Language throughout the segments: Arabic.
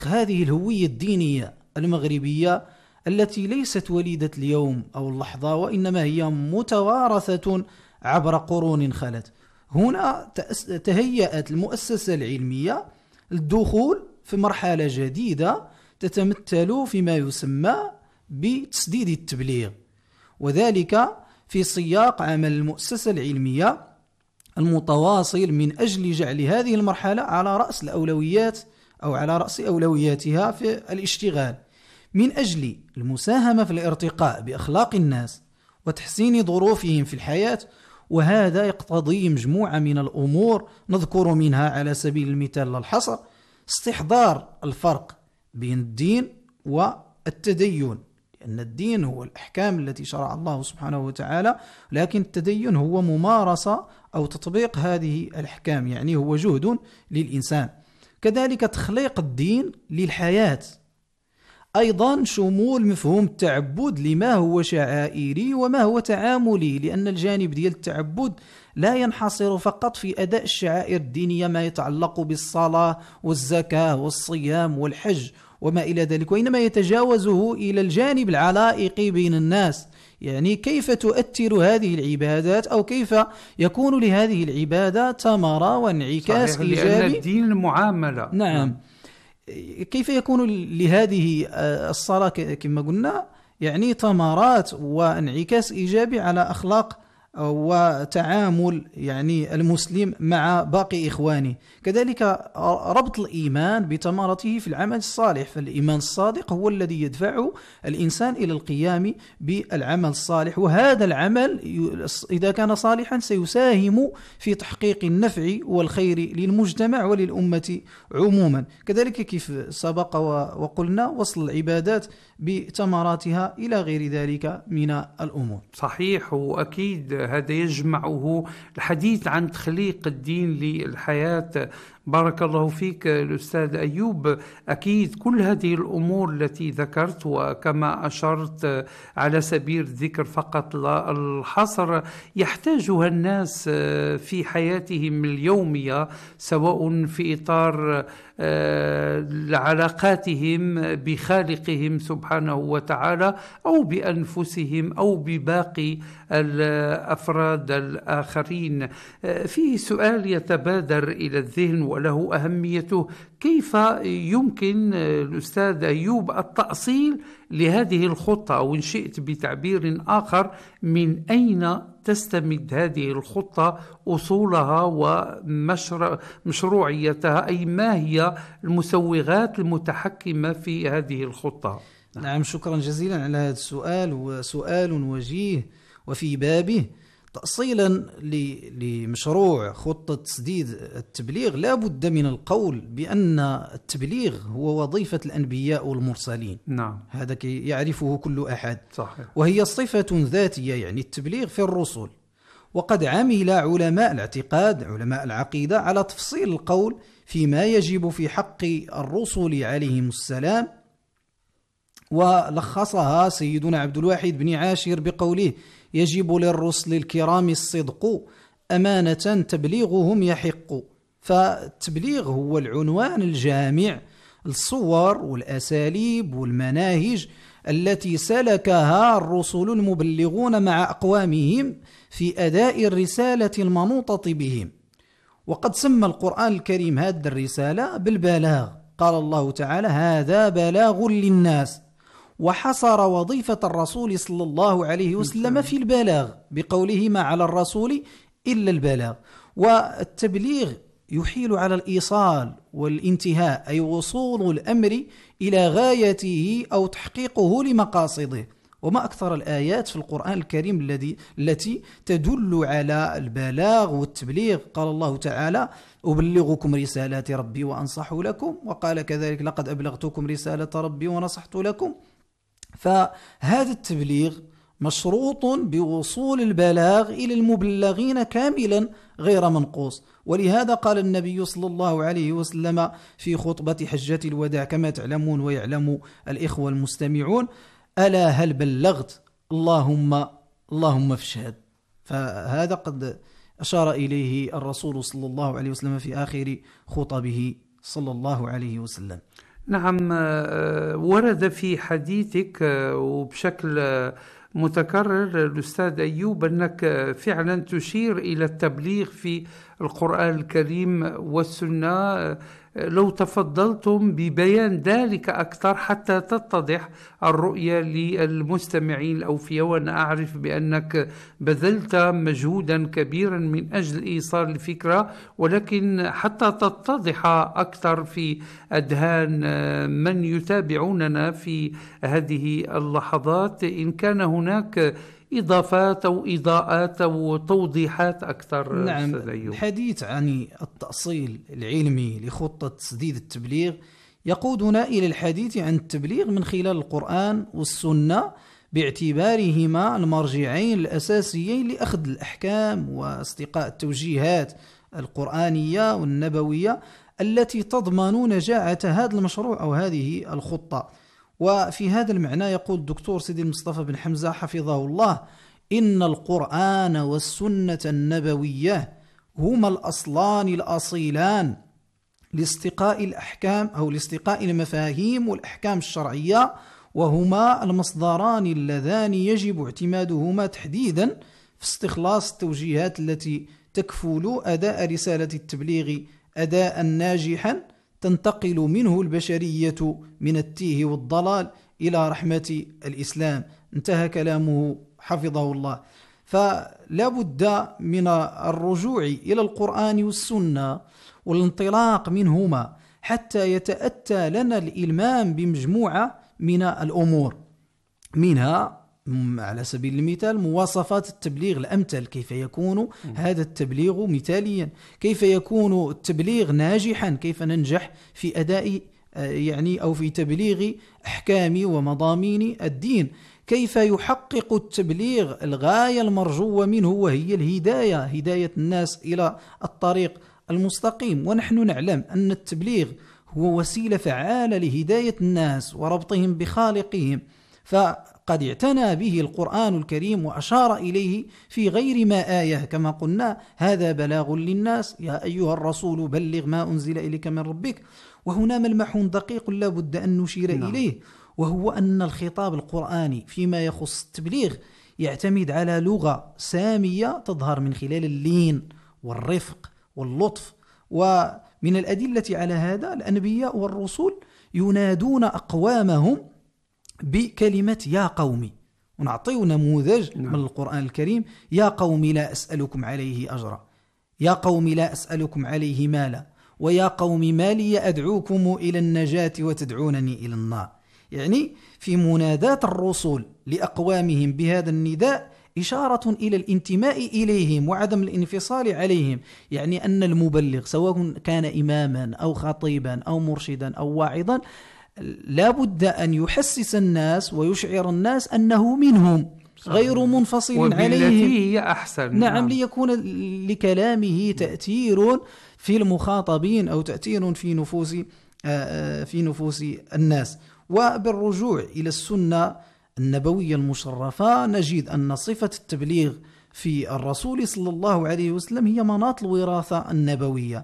هذه الهوية الدينية المغربية التي ليست وليدة اليوم أو اللحظة، وإنما هي متوارثة عبر قرون خلت. هنا تهيأت المؤسسة العلمية للدخول في مرحلة جديدة تتمثل فيما يسمى بتسديد التبليغ، وذلك في سياق عمل المؤسسة العلمية المتواصل من أجل جعل هذه المرحلة على رأس الأولويات أو على رأس أولوياتها في الاشتغال من أجل المساهمة في الارتقاء بأخلاق الناس وتحسين ظروفهم في الحياة. وهذا يقتضي مجموعة من الأمور نذكر منها على سبيل المثال للحصر استحضار الفرق بين الدين والتدين، لأن الدين هو الأحكام التي شرع الله سبحانه وتعالى، لكن التدين هو ممارسة أو تطبيق هذه الأحكام، يعني هو جهد للإنسان. كذلك تخليق الدين للحياة، أيضا شمول مفهوم التعبد لما هو شعائري وما هو تعاملي، لأن الجانب ديال التعبد لا ينحصر فقط في أداء الشعائر الدينية ما يتعلق بالصلاة والزكاة والصيام والحج وما إلى ذلك، وإنما يتجاوزه إلى الجانب العلائقي بين الناس، يعني كيف تؤثر هذه العبادات أو كيف يكون لهذه العبادة ثمرة وانعكاس إيجابي، لأن الدين المعاملة. نعم. كيف يكون لهذه الصلاة كما قلنا يعني ثمرات وانعكاس إيجابي على أخلاق وتعامل يعني المسلم مع باقي إخوانه. كذلك ربط الإيمان بثمرته في العمل الصالح، فالإيمان الصادق هو الذي يدفع الإنسان إلى القيام بالعمل الصالح، وهذا العمل إذا كان صالحا سيساهم في تحقيق النفع والخير للمجتمع وللأمة عموما. كذلك كيف سبق وقلنا وصل العبادات بثمراتها إلى غير ذلك من الأمور. صحيح، وأكيد هذا يجمعه الحديث عن تخليق الدين للحياة. بارك الله فيك الأستاذ أيوب. أكيد كل هذه الأمور التي ذكرت وكما أشرت على سبيل الذكر فقط لا الحصر يحتاجها الناس في حياتهم اليومية، سواء في إطار علاقاتهم بخالقهم سبحانه وتعالى أو بأنفسهم أو بباقي الأفراد الآخرين. في سؤال يتبادر إلى الذهن وله أهميته: كيف يمكن الأستاذ أيوب التأصيل لهذه الخطة، أو إن شئت بتعبير آخر من أين تستمد هذه الخطة أصولها ومشروعيتها، أي ما هي المسوغات المتحكمة في هذه الخطة؟ نعم، شكرا جزيلا على هذا السؤال، وسؤال وجيه وفي بابه. تأصيلا لمشروع خطة تسديد التبليغ لا بد من القول بأن التبليغ هو وظيفة الأنبياء والمرسلين. نعم. هذا يعرفه كل أحد. صحيح. وهي صفة ذاتية، يعني التبليغ في الرسل. وقد عمل علماء الاعتقاد علماء العقيدة على تفصيل القول فيما يجب في حق الرسل عليهم السلام، ولخصها سيدنا عبد الواحد بن عاشر بقوله: يجب للرسل الكرام الصدق أمانة تبليغهم يحق. فالتبليغ هو العنوان الجامع الصور والأساليب والمناهج التي سلكها الرسل المبلغون مع أقوامهم في أداء الرسالة المنوطة بهم. وقد سمى القرآن الكريم هذه الرسالة بالبلاغ، قال الله تعالى: هذا بلاغ للناس، وحصر وظيفة الرسول صلى الله عليه وسلم في البلاغ بقوله: ما على الرسول إلا البلاغ. والتبليغ يحيل على الإيصال والانتهاء، أي وصول الأمر إلى غايته أو تحقيقه لمقاصده. وما أكثر الآيات في القرآن الكريم التي تدل على البلاغ والتبليغ. قال الله تعالى: أبلغكم رسالات ربي وأنصح لكم، وقال كذلك: لقد أبلغتكم رسالة ربي ونصحت لكم. فهذا التبليغ مشروط بوصول البلاغ إلى المبلغين كاملا غير منقوص. ولهذا قال النبي صلى الله عليه وسلم في خطبة حجة الوداع كما تعلمون ويعلم الإخوة المستمعون: ألا هل بلغت؟ اللهم فاشهد. فهذا قد أشار إليه الرسول صلى الله عليه وسلم في آخر خطبه صلى الله عليه وسلم. نعم، ورد في حديثك وبشكل متكرر الأستاذ أيوب أنك فعلا تشير إلى التبليغ في القرآن الكريم والسنة. لو تفضلتم ببيان ذلك أكثر حتى تتضح الرؤية للمستمعين الأوفياء، وأنا أعرف بأنك بذلت مجهودا كبيرا من أجل إيصال الفكرة، ولكن حتى تتضح أكثر في أذهان من يتابعوننا في هذه اللحظات، إن كان هناك إضافات أو إضاءات أو توضيحات أكثر. نعم، الحديث عن التأصيل العلمي لخطة تسديد التبليغ يقودنا إلى الحديث عن التبليغ من خلال القرآن والسنة، باعتبارهما المرجعين الأساسيين لأخذ الأحكام واستقاء التوجيهات القرآنية والنبوية التي تضمن نجاعة هذا المشروع أو هذه الخطة. وفي هذا المعنى يقول الدكتور سيدي المصطفى بن حمزة حفظه الله: إن القرآن والسنة النبوية هما الأصلان الأصيلان لاستقاء الأحكام أو لاستقاء المفاهيم والأحكام الشرعية، وهما المصدران اللذان يجب اعتمادهما تحديدا في استخلاص التوجيهات التي تكفل أداء رسالة التبليغ أداء ناجحا تنتقل منه البشرية من التيه والضلال إلى رحمة الإسلام. انتهى كلامه حفظه الله. فلا بد من الرجوع إلى القرآن والسنة والانطلاق منهما حتى يتأتى لنا الإلمام بمجموعة من الأمور، منها على سبيل المثال مواصفات التبليغ الأمثل، كيف يكون هذا التبليغ مثاليا، كيف يكون التبليغ ناجحا، كيف ننجح في أداء أو في تبليغ أحكام ومضامين الدين، كيف يحقق التبليغ الغاية المرجوة منه وهي الهداية، هداية الناس إلى الطريق المستقيم. ونحن نعلم أن التبليغ هو وسيلة فعالة لهداية الناس وربطهم بخالقهم، فقد اعتنى به القرآن الكريم وأشار إليه في غير ما آية، كما قلنا: هذا بلاغ للناس يا أيها الرسول بلغ ما أنزل إليك من ربك. وهنا ملمح دقيق لا بد أن نشير إليه، وهو أن الخطاب القرآني فيما يخص التبليغ يعتمد على لغة سامية تظهر من خلال اللين والرفق واللطف. ومن الأدلة على هذا الأنبياء والرسل ينادون أقوامهم بكلمة يا قومي، ونعطيه نموذج من القرآن الكريم: يا قوم لا أسألكم عليه أجرا، يا قوم لا أسألكم عليه مالا، ويا قوم ما لي أدعوكم إلى النجاة وتدعونني إلى النار. يعني في منادات الرسل لأقوامهم بهذا النداء إشارة إلى الانتماء إليهم وعدم الانفصال عليهم، يعني أن المبلغ سواء كان إماما أو خطيبا أو مرشدا أو واعظا لا بد أن يحسس الناس ويشعر الناس أنه منهم غير منفصل عليهم، هي أحسن. نعم، ليكون لكلامه تأثير في المخاطبين أو تأثير في نفوس الناس. وبالرجوع إلى السنة النبوية المشرفة نجد أن صفة التبليغ في الرسول صلى الله عليه وسلم هي مناط الوراثة النبوية.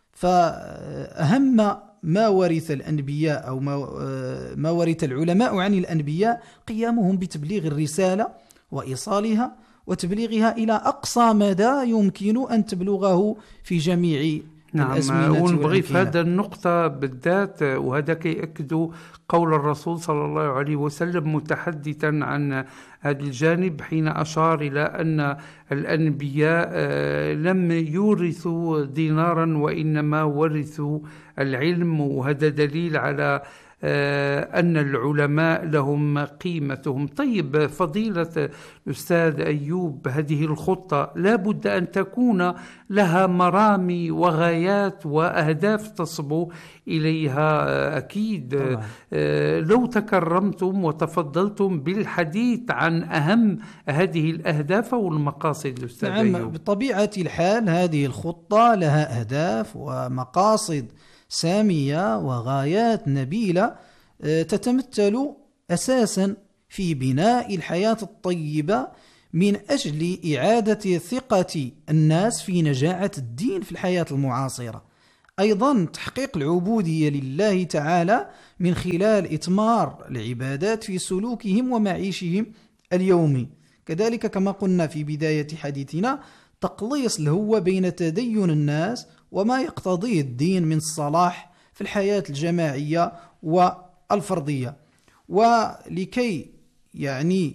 فأهم ما ورث الأنبياء أو ما ورث العلماء عن الأنبياء قيامهم بتبليغ الرسالة وإيصالها وتبليغها إلى أقصى مدى يمكن أن تبلغه في جميع الأزمنة. ونبغي في هذا النقطة بالذات، وهذا كيأكد قول الرسول صلى الله عليه وسلم متحدثا عن هذا الجانب حين أشار إلى أن الأنبياء لم يورثوا دينارا وإنما ورثوا العلم، وهذا دليل على أن العلماء لهم قيمتهم. طيب فضيلة الأستاذ أيوب، هذه الخطة لا بد أن تكون لها مرامي وغايات وأهداف تصبو إليها أكيد. لو تكرمتم وتفضلتم بالحديث عن أهم هذه الأهداف والمقاصد الأستاذ أيوب. نعم، بطبيعة الحال هذه الخطة لها أهداف ومقاصد سامية وغايات نبيلة تتمثل أساسا في بناء الحياة الطيبة من أجل إعادة ثقة الناس في نجاعة الدين في الحياة المعاصرة. أيضا تحقيق العبودية لله تعالى من خلال إتمار العبادات في سلوكهم ومعيشهم اليومي. كذلك كما قلنا في بداية حديثنا، تقليص الهوة بين تدين الناس وما يقتضيه الدين من الصلاح في الحياة الجماعية والفردية. ولكي يعني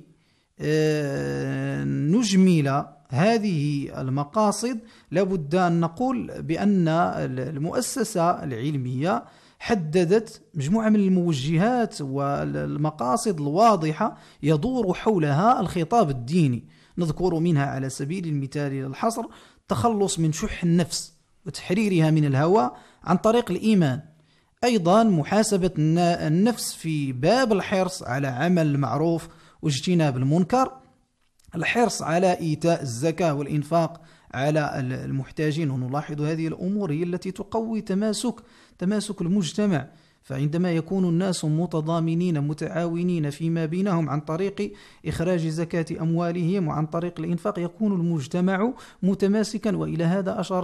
نجمل هذه المقاصد، لابد أن نقول بأن المؤسسة العلمية حددت مجموعة من الموجهات والمقاصد الواضحة يدور حولها الخطاب الديني. نذكر منها على سبيل المثال الحصر: التخلص من شح النفس وتحريرها من الهوى عن طريق الإيمان. أيضا محاسبة النفس في باب الحرص على عمل المعروف واجتناب المنكر، الحرص على إيتاء الزكاة والإنفاق على المحتاجين. ونلاحظ هذه الأمور هي التي تقوي تماسك المجتمع، فعندما يكون الناس متضامنين متعاونين فيما بينهم عن طريق إخراج زكاة أموالهم وعن طريق الإنفاق، يكون المجتمع متماسكا. وإلى هذا أشار